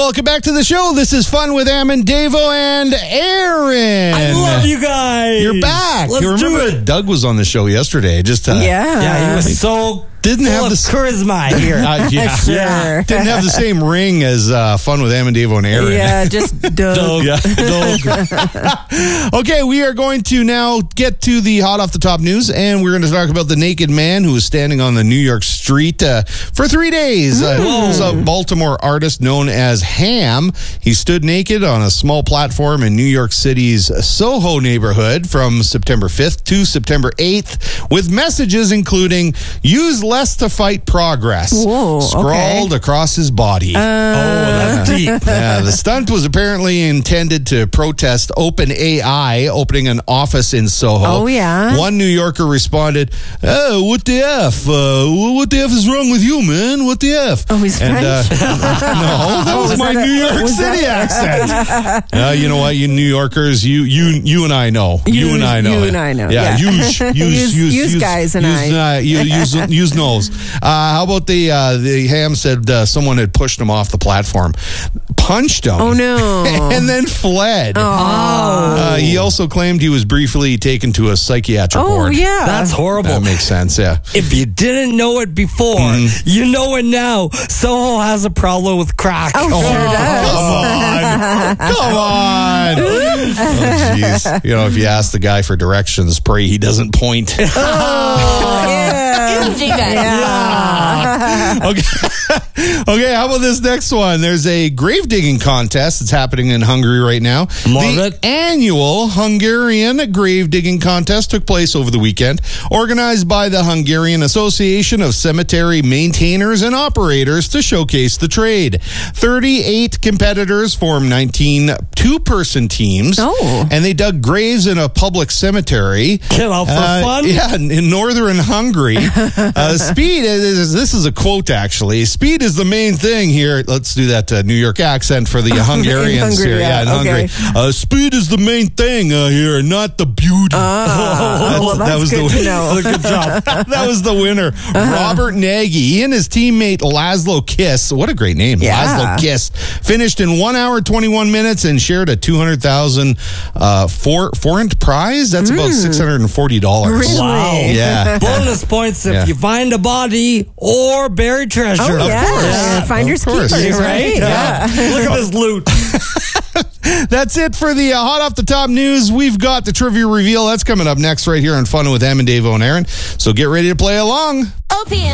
welcome back to the show. This is Fun with Am and Davo and Aaron. I love you guys. You're back. Let's you remember do it. Doug was on the show yesterday. Just Yeah, he was so didn't full have of the charisma here. yeah. Didn't have the same ring as Fun with Am and Davo and Aaron. Yeah, just Doug. Okay, we are going to now get to the hot off the top news, and we're going to talk about the naked man who was standing on the New York street for 3 days. He was a Baltimore artist known as Ham. He stood naked on a small platform in New York City's Soho neighborhood from September 5th to September 8th with messages including "Use less to fight progress" Whoa, scrawled across his body. That's deep. Yeah, the stunt was apparently intended to protest OpenAI opening an office in Soho. Oh, yeah? One New Yorker responded, "Oh, what the F? What the F is wrong with you, man? What the F?" Oh, he's French? No, that was my New York City accent. You know what, you New Yorkers, you and I know. You and I know. You and I know. Yeah, Yeah. use guys and I. Use nose. How about the Ham said someone had pushed him off the platform, punched him. Oh, no. And then fled. He also claimed he was briefly taken to a psychiatric ward. Oh, yeah. That's horrible. That makes sense, yeah. If you didn't know it before, you know it now. Soho has a problem with crack. Oh, sure does. Come on. Oh, jeez. You know, if you ask the guy for directions, pray he doesn't point. Okay, how about this next one? There's a grave digging contest that's happening in Hungary right now. The annual Hungarian grave digging contest took place over the weekend, organized by the Hungarian Association of Cemetery Maintainers and Operators to showcase the trade. 38 competitors formed 19 two-person teams, and they dug graves in a public cemetery. Get out for fun? Yeah, in northern Hungary. Speed this is a quote, actually. Speed is the main thing here. Let's do that New York accent for the Hungarians here. Yeah, in Hungary. Speed is the main thing here, not the beauty. That was good to know. Good job. That was the winner. Robert Nagy. He and his teammate Laszlo Kiss, what a great name, Laszlo Kiss, finished in 1 hour, 21 minutes and shared a $200,000 forint prize. That's about $640. Really? Wow. Yeah. Bonus points if you find a body or buried treasure. Oh, Of yeah. course. Finders keepers, Right? Yeah. Look at this loot. That's it for the hot off the top news. We've got the trivia reveal. That's coming up next right here on Fun with Am and Davo and Aaron. So get ready to play along. OPM